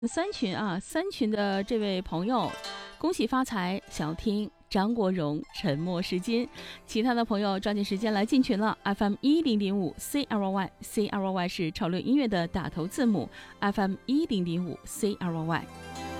三群啊，三群的这位朋友，恭喜发财，想要听张国荣《沉默是金》，其他的朋友抓紧时间来进群了。FM1005 CRY 是潮流音乐的打头字母，FM1005 CRY。